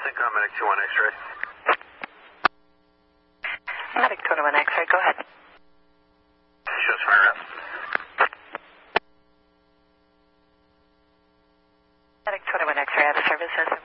Syncom Medic 21 X-ray. Medic 21 X-ray, go ahead. Shows fire up. Medic 21 X-ray out of service,